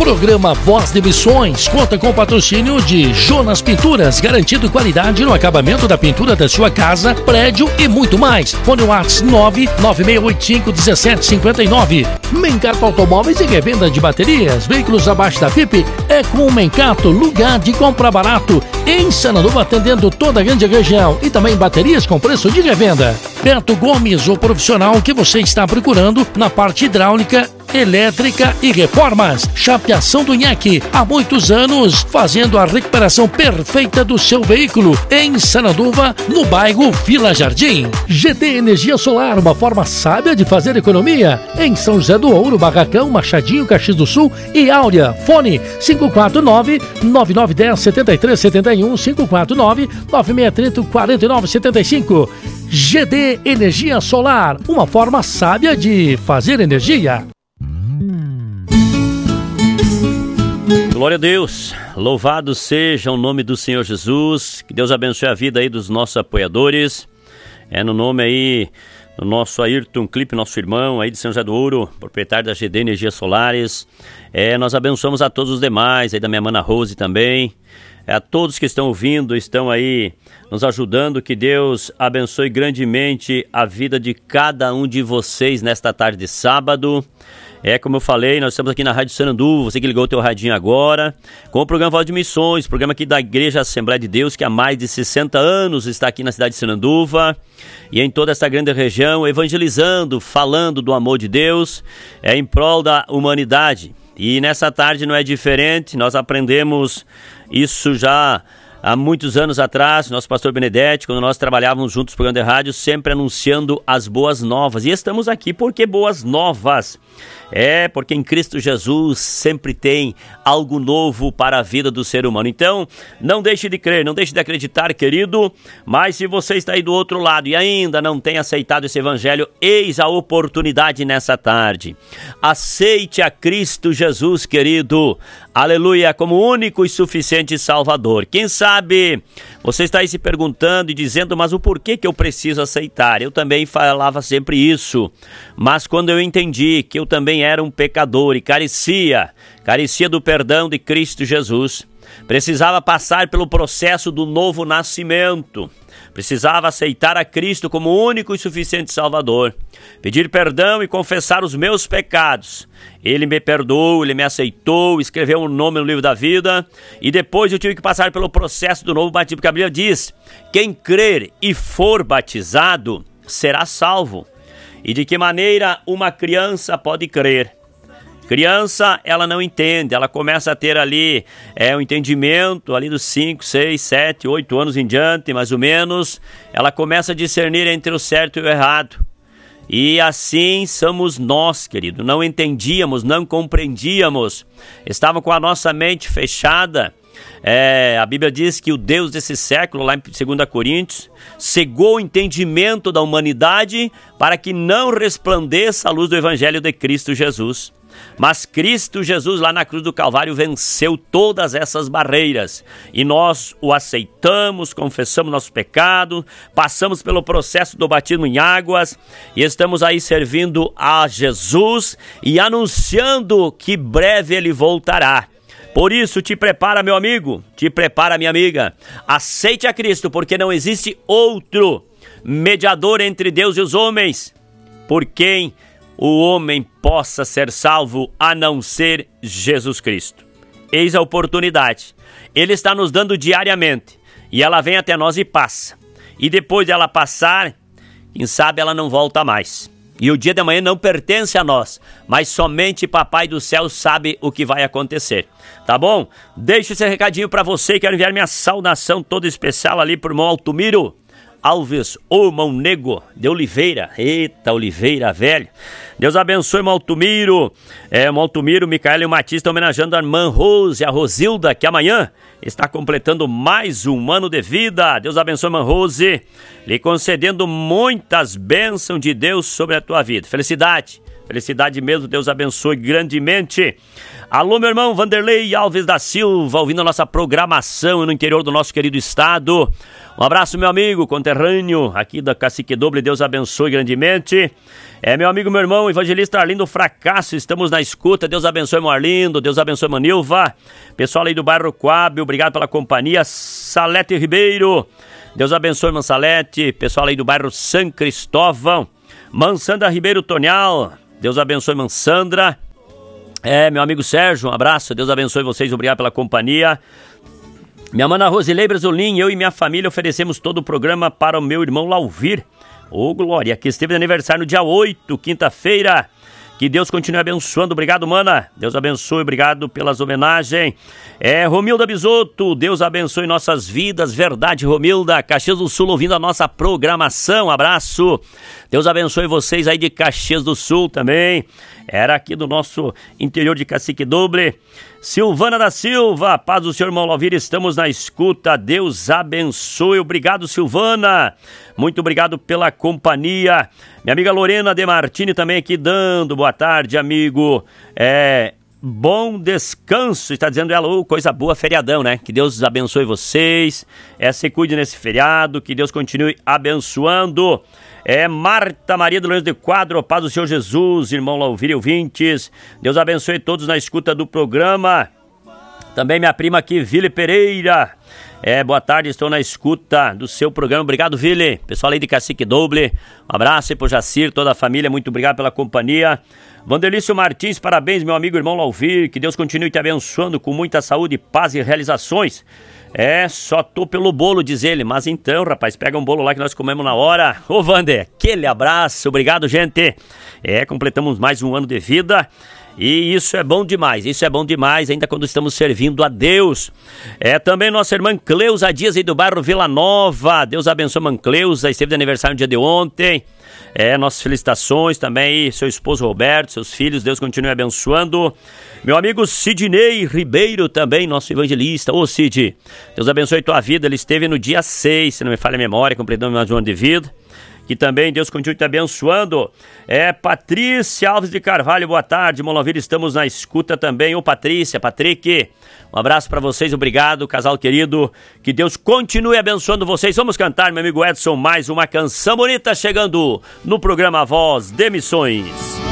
Programa Voz de Missões conta com o patrocínio de Jonas Pinturas, garantindo qualidade no acabamento da pintura da sua casa, prédio e muito mais. Fone WhatsApp 996851759. Mencato Automóveis e revenda de baterias, veículos abaixo da FIP é com o Mencato, lugar de compra barato. Em Sananduva, atendendo toda a grande região e também baterias com preço de revenda. Beto Gomes, o profissional que você está procurando na parte hidráulica, elétrica e reformas. Chapeação do Nhaque, há muitos anos fazendo a recuperação perfeita do seu veículo. Em Sananduva, no bairro Vila Jardim. GD Energia Solar, uma forma sábia de fazer economia. Em São José do Ouro, Barracão, Machadinho, Caxias do Sul e Áurea. Fone 549-9910-7371, 549-9630-4975. GD Energia Solar, uma forma sábia de fazer energia. Glória a Deus, louvado seja o nome do Senhor Jesus, que Deus abençoe a vida aí dos nossos apoiadores, no nome aí do nosso Ayrton Clipe, nosso irmão aí de São José do Ouro, proprietário da GD Energias Solares, nós abençoamos a todos os demais, aí da minha mana Rose também, a todos que estão ouvindo, estão aí nos ajudando, que Deus abençoe grandemente a vida de cada um de vocês nesta tarde de sábado. Como eu falei, nós estamos aqui na Rádio Sananduva, você que ligou o teu radinho agora, com o programa Voz de Missões, programa aqui da Igreja Assembleia de Deus, que há mais de 60 anos está aqui na cidade de Sananduva e em toda essa grande região, evangelizando, falando do amor de Deus, em prol da humanidade. E nessa tarde não é diferente, nós aprendemos isso já há muitos anos atrás, nosso pastor Benedetti, quando nós trabalhávamos juntos no programa de rádio, sempre anunciando as boas novas. E estamos aqui porque boas novas. Porque em Cristo Jesus sempre tem algo novo para a vida do ser humano. Então, não deixe de crer, não deixe de acreditar, querido. Mas se você está aí do outro lado e ainda não tem aceitado esse evangelho, eis a oportunidade nessa tarde. Aceite a Cristo Jesus, querido. Aleluia, como único e suficiente Salvador. Quem sabe você está aí se perguntando e dizendo, mas o porquê que eu preciso aceitar? Eu também falava sempre isso. Mas quando eu entendi que eu também era um pecador e carecia do perdão de Cristo Jesus, precisava passar pelo processo do novo nascimento, precisava aceitar a Cristo como único e suficiente Salvador, pedir perdão e confessar os meus pecados. Ele me perdoou, Ele me aceitou, escreveu um nome no livro da vida, e depois eu tive que passar pelo processo do novo batismo, porque a Bíblia diz, quem crer e for batizado será salvo. E de que maneira uma criança pode crer? Criança, ela não entende, ela começa a ter ali um entendimento ali dos 5, 6, 7, 8 anos em diante, mais ou menos. Ela começa a discernir entre o certo e o errado. E assim somos nós, querido. Não entendíamos, não compreendíamos. Estava com a nossa mente fechada. A Bíblia diz que o Deus desse século, lá em 2 Coríntios, cegou o entendimento da humanidade para que não resplandeça a luz do Evangelho de Cristo Jesus. Mas Cristo Jesus lá na cruz do Calvário venceu todas essas barreiras e nós o aceitamos, confessamos nosso pecado, passamos pelo processo do batismo em águas e estamos aí servindo a Jesus e anunciando que breve Ele voltará. Por isso, te prepara, meu amigo, te prepara, minha amiga. Aceite a Cristo, porque não existe outro mediador entre Deus e os homens, por quem o homem possa ser salvo a não ser Jesus Cristo. Eis a oportunidade. Ele está nos dando diariamente e ela vem até nós e passa. E depois dela passar, quem sabe ela não volta mais. E o dia de amanhã não pertence a nós, mas somente Papai do Céu sabe o que vai acontecer. Tá bom? Deixo esse recadinho para você. Quero enviar minha saudação toda especial ali pro irmão Altumiro Alves, o irmão Nego de Oliveira. Eita, Oliveira, velho. Deus abençoe, irmão Altumiro. Irmão Altumiro, Micael e o Matias estão homenageando a irmã Rose, a Rosilda, que amanhã está completando mais um ano de vida. Deus abençoe, irmã Rose, lhe concedendo muitas bênçãos de Deus sobre a tua vida. Felicidade, felicidade mesmo. Deus abençoe grandemente. Alô, meu irmão Vanderlei Alves da Silva, ouvindo a nossa programação no interior do nosso querido estado. Um abraço, meu amigo conterrâneo aqui da Cacique Doble, Deus abençoe grandemente. Meu amigo, meu irmão, evangelista Arlindo Fracasso, estamos na escuta. Deus abençoe, meu Arlindo. Deus abençoe, Manilva. Pessoal aí do bairro Coab, obrigado pela companhia. Salete Ribeiro, Deus abençoe, Mansalete. Pessoal aí do bairro São Cristóvão. Mansandra Ribeiro Tonial, Deus abençoe, Mansandra. Meu amigo Sérgio, um abraço. Deus abençoe vocês, obrigado pela companhia. Minha mana Rosilei Brasolim, eu e minha família oferecemos todo o programa para o meu irmão Lauvir. Ô, glória, que esteve de aniversário no dia 8, quinta-feira. Que Deus continue abençoando. Obrigado, mana. Deus abençoe, obrigado pelas homenagens. Romilda Bisotto, Deus abençoe nossas vidas. Verdade, Romilda. Caxias do Sul ouvindo a nossa programação. Abraço. Deus abençoe vocês aí de Caxias do Sul também. Era aqui do nosso interior de Cacique Doble. Silvana da Silva, paz do Senhor, irmão Lauvir, estamos na escuta. Deus abençoe. Obrigado, Silvana. Muito obrigado pela companhia. Minha amiga Lorena De Martini também aqui dando boa tarde, amigo. Bom descanso, está dizendo ela, coisa boa, feriadão, né? Que Deus abençoe vocês, se cuide nesse feriado, que Deus continue abençoando. Marta Maria do Leões de Quadro, paz do Senhor Jesus, irmão Lauvir e ouvintes. Deus abençoe todos na escuta do programa. Também minha prima aqui, Vili Pereira. Boa tarde, estou na escuta do seu programa. Obrigado, Vili. Pessoal aí de Cacique Doble, um abraço aí pro Jacir, toda a família, muito obrigado pela companhia. Vandelício Martins, parabéns, meu amigo, irmão Lauvir. Que Deus continue te abençoando com muita saúde, paz e realizações. Só tô pelo bolo, diz ele. Mas então, rapaz, pega um bolo lá que nós comemos na hora. Ô, Vander, aquele abraço. Obrigado, gente. Completamos mais um ano de vida. E isso é bom demais, ainda quando estamos servindo a Deus. Também nossa irmã Cleusa Dias aí do bairro Vila Nova. Deus abençoe, irmã Cleusa, esteve de aniversário no dia de ontem. Nossas felicitações também, seu esposo Roberto, seus filhos, Deus continue abençoando. Meu amigo Sidney Ribeiro também, nosso evangelista. Ô Sid, Deus abençoe tua vida, ele esteve no dia 6, se não me falha a memória, completando mais um ano de vida. Que também Deus continue te abençoando. Patrícia Alves de Carvalho, boa tarde, irmão Lauvir, estamos na escuta também. Ô Patrícia, Patrick, um abraço pra vocês, obrigado, casal querido. Que Deus continue abençoando vocês. Vamos cantar, meu amigo Edson, mais uma canção bonita chegando no programa Voz de Missões.